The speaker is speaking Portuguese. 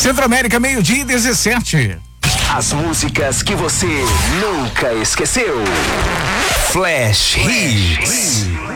Centro América, 12:17. As músicas que você nunca esqueceu. Flash Hits.